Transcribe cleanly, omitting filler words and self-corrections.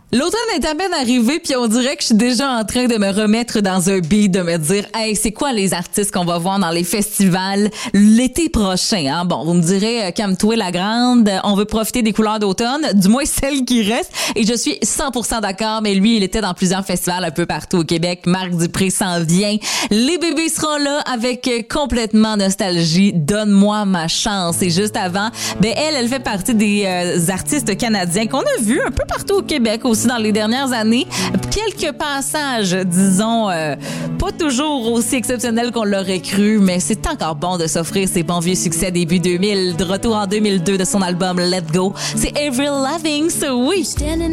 L'automne est à peine arrivé, puis on dirait que je suis déjà en train de me remettre dans un beat, de me dire « Hey, c'est quoi les artistes qu'on va voir dans les festivals l'été prochain? Hein? » Bon, vous me direz, calme-toi la grande, on veut profiter des couleurs d'automne, du moins celles qui restent, et je suis 100% d'accord, mais lui, il était dans plusieurs festivals un peu partout au Québec. Marc Dupré s'en vient. Les bébés seront là avec complètement nostalgie. Donne-moi ma chance. Et juste avant, elle fait partie des artistes canadiens qu'on a vus un peu partout au Québec aussi dans les dernières années. Quelques passages, disons, pas toujours aussi exceptionnels qu'on l'aurait cru, mais c'est encore bon de s'offrir ces bons vieux succès début 2000, de retour en 2002 de son album Let Go. C'est Avril Lavigne, oui.